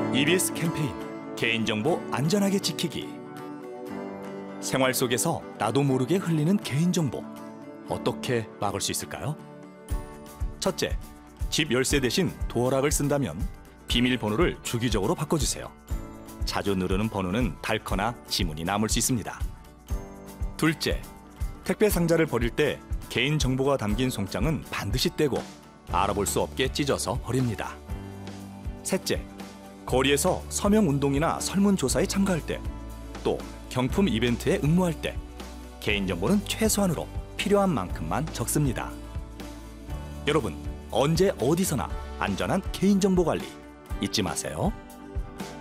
EBS 캠페인 개인정보 안전하게 지키기. 생활 속에서 나도 모르게 흘리는 개인정보, 어떻게 막을 수 있을까요? 첫째, 집 열쇠 대신 도어락을 쓴다면 비밀번호를 주기적으로 바꿔주세요. 자주 누르는 번호는 닳거나 지문이 남을 수 있습니다. 둘째, 택배 상자를 버릴 때 개인정보가 담긴 송장은 반드시 떼고 알아볼 수 없게 찢어서 버립니다. 셋째, 거리에서 서명운동이나 설문조사에 참가할 때, 또 경품 이벤트에 응모할 때 개인정보는 최소한으로 필요한 만큼만 적습니다. 여러분, 언제 어디서나 안전한 개인정보 관리 잊지 마세요.